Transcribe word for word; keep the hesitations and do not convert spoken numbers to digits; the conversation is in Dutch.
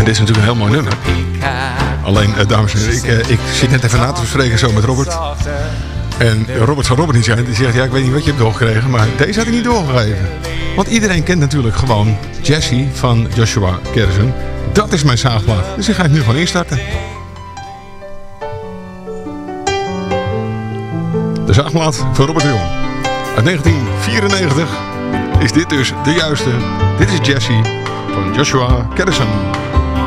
dit is natuurlijk een heel mooi nummer. Alleen, uh, dames en heren, ik, uh, ik zit net even na te bespreken zo met Robert. En uh, Robert zal Robert niet zijn. Die zegt, ja, ik weet niet wat je hebt doorgekregen, maar deze had hij niet doorgegeven. Want iedereen kent natuurlijk gewoon Jesse van Joshua Garrison. Dat is mijn zaagplaat. Dus die ga ik nu gewoon instarten. De zaagplaat van Robert de Jong. Uit negentien vierennegentig is dit dus de juiste. Dit is Jesse van Joshua Garrison.